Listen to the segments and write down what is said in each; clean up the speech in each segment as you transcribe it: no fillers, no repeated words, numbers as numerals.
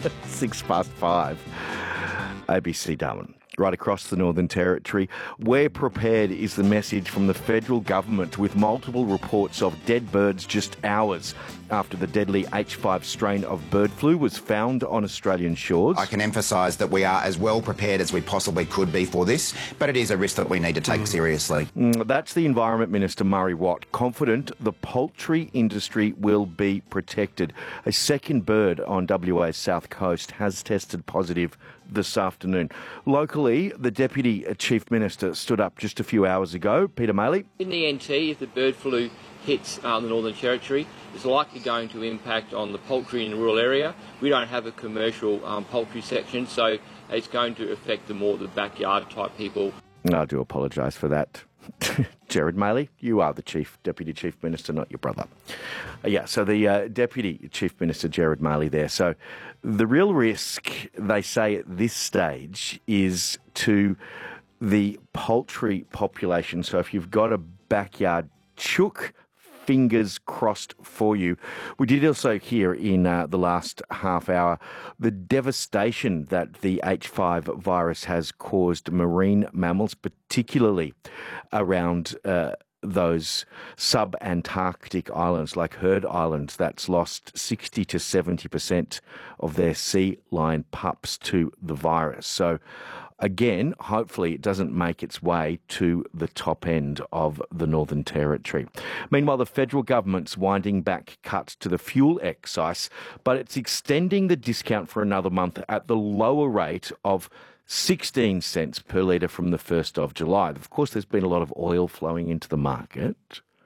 5:06. ABC Darwin. Right across the Northern Territory. We're prepared is the message from the federal government, with multiple reports of dead birds just hours after the deadly H5 strain of bird flu was found on Australian shores. I can emphasise that we are as well prepared as we possibly could be for this, but it is a risk that we need to take seriously. That's the Environment Minister, Murray Watt, confident the poultry industry will be protected. A second bird on WA's south coast has tested positive this afternoon. Locally, the Deputy Chief Minister stood up just a few hours ago. Peter Maley. In the NT, if the bird flu hits the Northern Territory, it's likely going to impact on the poultry in the rural area. We don't have a commercial poultry section, so it's going to affect the backyard type people. I do apologise for that. Gerard Maley, you are the Deputy Chief Minister, not your brother. So the Deputy Chief Minister, Gerard Maley there. So the real risk, they say at this stage, is to the poultry population. So if you've got a backyard chook, fingers crossed for you. We did also hear in the last half hour the devastation that the H5 virus has caused marine mammals, particularly around those sub-Antarctic islands like Heard Island, that's lost 60 to 70% of their sea lion pups to the virus. So again, hopefully it doesn't make its way to the top end of the Northern Territory. Meanwhile, the federal government's winding back cuts to the fuel excise, but it's extending the discount for another month at the lower rate of 16 cents per litre from the 1st of July. Of course, there's been a lot of oil flowing into the market.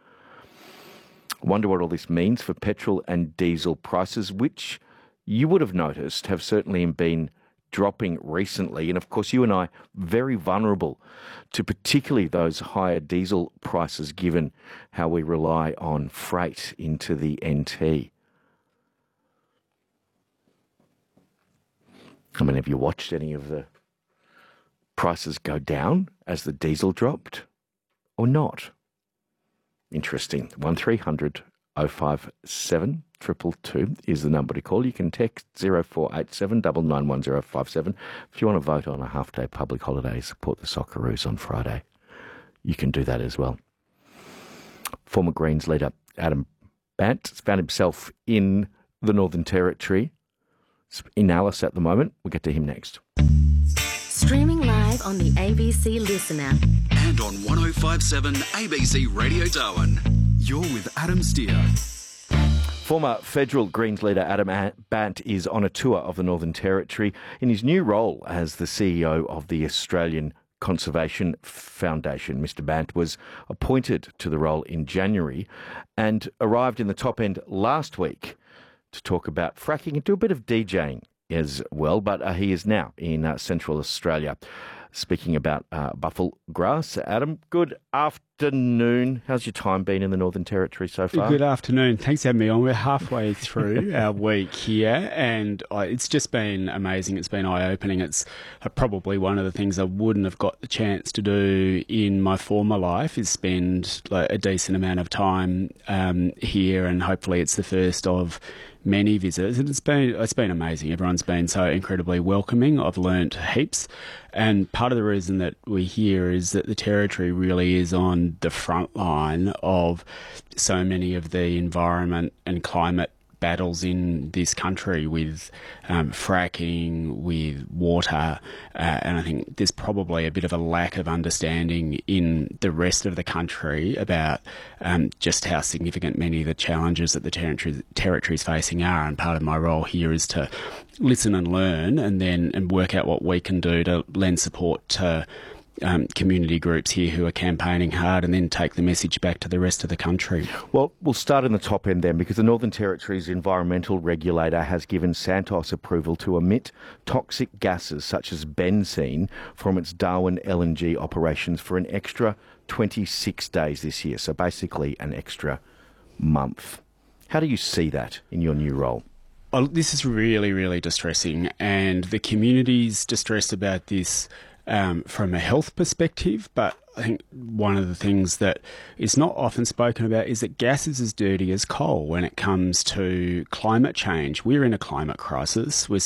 I wonder what all this means for petrol and diesel prices, which you would have noticed have certainly been dropping recently. And of course, you and I very vulnerable to particularly those higher diesel prices, given how we rely on freight into the NT. I mean, have you watched any of the prices go down as the diesel dropped or not? Interesting. 1300 057 222 is the number to call. You can text 0487 991057 if you want to vote on a half-day public holiday, support the Socceroos on Friday. You can do that as well. Former Greens leader Adam Bandt has found himself in the Northern Territory, in Alice at the moment. We'll get to him next. Streaming live on the ABC Listen app. And on 1057 ABC Radio Darwin. You're with Adam Steer. Former federal Greens leader Adam Bandt is on a tour of the Northern Territory in his new role as the CEO of the Australian Conservation Foundation. Mr. Bandt was appointed to the role in January and arrived in the top end last week to talk about fracking and do a bit of DJing as well, but he is now in Central Australia speaking about buffel grass. Adam, good afternoon. How's your time been in the Northern Territory so far? Good afternoon. Thanks for having me on. We're halfway through our week here, and it's just been amazing. It's been eye-opening. It's probably one of the things I wouldn't have got the chance to do in my former life, is spend a decent amount of time here, and hopefully it's the first of many visitors, and it's been amazing. Everyone's been so incredibly welcoming. I've learnt heaps, and part of the reason that we're here is that the Territory really is on the front line of so many of the environment and climate battles in this country, with fracking, with water, and I think there's probably a bit of a lack of understanding in the rest of the country about just how significant many of the challenges that the territory is facing are. And part of my role here is to listen and learn, and work out what we can do to lend support to community groups here who are campaigning hard, and then take the message back to the rest of the country. Well, we'll start in the top end then, because the Northern Territory's environmental regulator has given Santos approval to emit toxic gases such as benzene from its Darwin LNG operations for an extra 26 days this year, so basically an extra month. How do you see that in your new role? Well, this is really, really distressing, and the community's distressed about this from a health perspective, but I think one of the things that is not often spoken about is that gas is as dirty as coal when it comes to climate change. We're in a climate crisis. We're